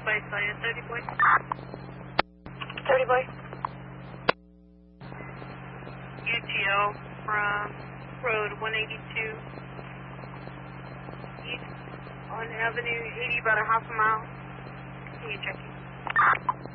by Saya, 30 boy. 30 boy. UTO from Road 182 East on Avenue 80, about a half a mile. Continue checking.